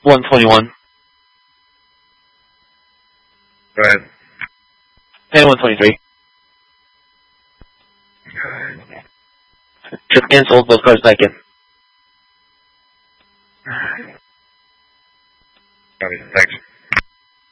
121. Go ahead. And 123. Trip canceled, both cars back in. Copy. Thanks.